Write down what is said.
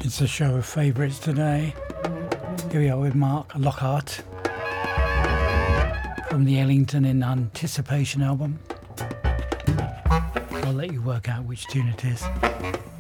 It's a show of favourites today. Here we are with Mark Lockhart from the Ellington in Anticipation album. I'll let you work out which tune it is.